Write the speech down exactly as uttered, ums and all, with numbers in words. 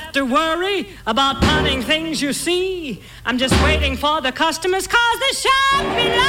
have to worry about punting things you see. I'm just waiting for the customers, cause the shop belongs